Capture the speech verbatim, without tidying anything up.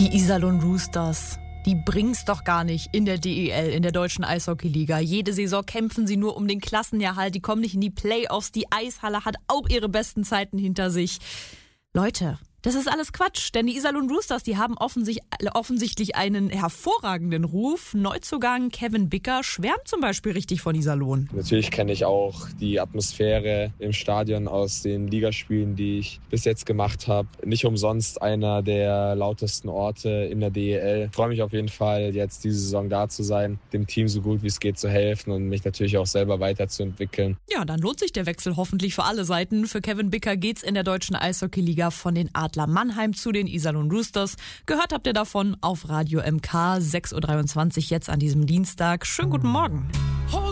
Die Iserlohn Roosters, die bringen's doch gar nicht in der D E L, in der deutschen Eishockeyliga. Jede Saison kämpfen sie nur um den Klassenerhalt, die kommen nicht in die Playoffs. Die Eishalle hat auch ihre besten Zeiten hinter sich. Leute, das ist alles Quatsch, denn die Iserlohn Roosters, die haben offensichtlich, offensichtlich einen hervorragenden Ruf. Neuzugang Kevin Bicker schwärmt zum Beispiel richtig von Iserlohn. Natürlich kenne ich auch die Atmosphäre im Stadion aus den Ligaspielen, die ich bis jetzt gemacht habe. Nicht umsonst einer der lautesten Orte in der D E L. Ich freue mich auf jeden Fall, jetzt diese Saison da zu sein, dem Team so gut wie es geht zu helfen und mich natürlich auch selber weiterzuentwickeln. Ja, dann lohnt sich der Wechsel hoffentlich für alle Seiten. Für Kevin Bicker geht's in der deutschen Eishockeyliga von den Adler Mannheim zu den Iserlohn Roosters. Gehört habt ihr davon auf Radio M K sechs Uhr dreiundzwanzig jetzt an diesem Dienstag. Schönen guten Morgen.